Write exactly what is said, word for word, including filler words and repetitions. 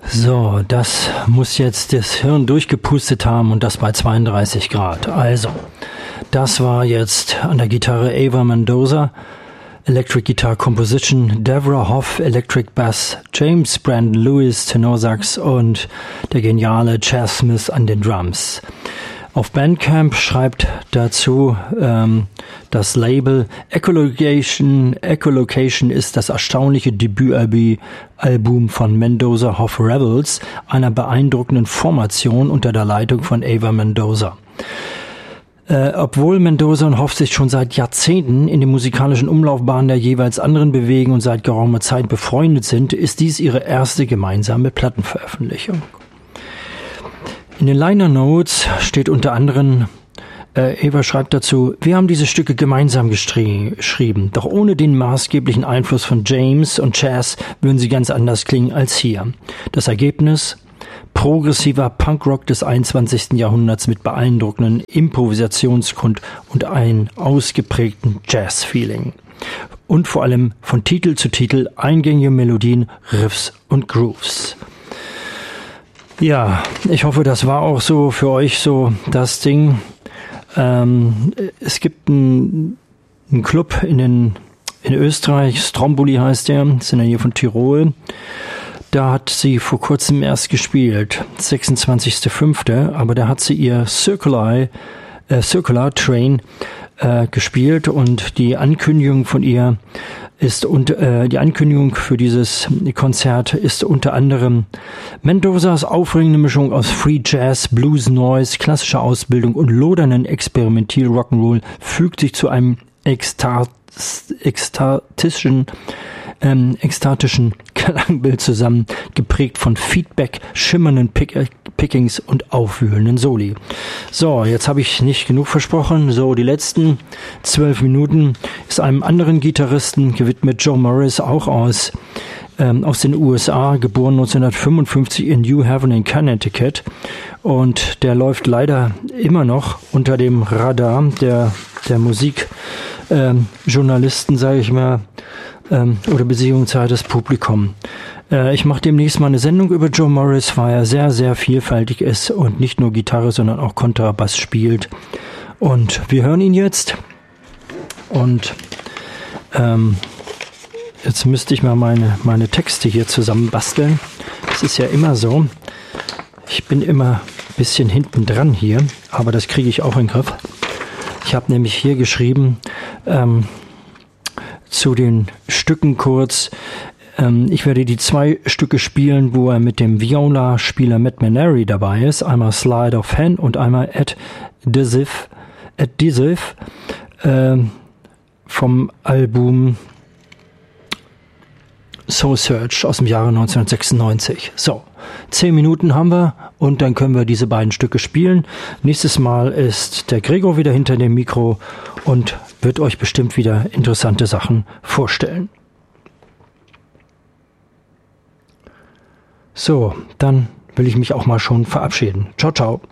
So, das muss jetzt das Hirn durchgepustet haben und das bei zweiunddreißig Grad. Also, das war jetzt an der Gitarre Ava Mendoza, Electric Guitar Composition, Deborah Hoff, Electric Bass, James Brandon Lewis, Tenorsax und der geniale Chas Smith an den Drums. Auf Bandcamp schreibt dazu ähm, das Label Echolocation. Echolocation ist das erstaunliche Debütalbum von Mendoza Hoff Rebels, einer beeindruckenden Formation unter der Leitung von Ava Mendoza. Äh, obwohl Mendoza und Hoff sich schon seit Jahrzehnten in den musikalischen Umlaufbahnen der jeweils anderen bewegen und seit geraumer Zeit befreundet sind, ist dies ihre erste gemeinsame Plattenveröffentlichung. In den Liner Notes steht unter anderem, äh, Ava schreibt dazu, wir haben diese Stücke gemeinsam gestre- geschrieben, doch ohne den maßgeblichen Einfluss von James und Chas würden sie ganz anders klingen als hier. Das Ergebnis? Progressiver Punkrock des einundzwanzigsten Jahrhunderts mit beeindruckenden Improvisationskunst und einem ausgeprägten Jazz-Feeling. Und vor allem von Titel zu Titel eingängige Melodien, Riffs und Grooves. Ja, ich hoffe, das war auch so für euch so das Ding. Ähm, es gibt einen Club in, den, in Österreich, Stromboli heißt der, das ist in der Nähe von Tirol. Da hat sie vor kurzem erst gespielt, sechsundzwanzigster fünfter aber da hat sie ihr Circular, äh, Circular Train äh, gespielt und die Ankündigung von ihr ist und äh, die Ankündigung für dieses Konzert ist unter anderem Mendozas aufregende Mischung aus Free Jazz, Blues, Noise, klassischer Ausbildung und lodernden Experimental Rock'n'Roll fügt sich zu einem ekstat- ekstatischen ähm, ekstatischen Klangbild zusammen, geprägt von Feedback, schimmernden Pick- Pickings und aufwühlenden Soli. So, jetzt habe ich nicht genug versprochen. So, die letzten zwölf Minuten ist einem anderen Gitarristen gewidmet, Joe Morris, auch aus ähm, aus den U S A, geboren neunzehnhundertfünfundfünfzig in New Haven in Connecticut. Und der läuft leider immer noch unter dem Radar der der Musikjournalisten, ähm, sage ich mal, ähm, oder beziehungsweise das Publikum. Äh, ich mache demnächst mal eine Sendung über Joe Morris, weil er sehr, sehr vielfältig ist und nicht nur Gitarre, sondern auch Kontrabass spielt. Und wir hören ihn jetzt. Und ähm, jetzt müsste ich mal meine, meine Texte hier zusammen basteln. Das ist ja immer so. Ich bin immer ein bisschen hinten dran hier, aber das kriege ich auch in den Griff. Ich habe nämlich hier geschrieben, ähm, zu den Stücken kurz, ähm, ich werde die zwei Stücke spielen, wo er mit dem Viola-Spieler Matt Maneri dabei ist, einmal Slide of Hand und einmal Adhesive, Adhesive ähm, vom Album Soul Search aus dem Jahre neunzehnhundertsechsundneunzig. So, zehn Minuten haben wir und dann können wir diese beiden Stücke spielen. Nächstes Mal ist der Gregor wieder hinter dem Mikro und wird euch bestimmt wieder interessante Sachen vorstellen. So, dann will ich mich auch mal schon verabschieden. Ciao, ciao.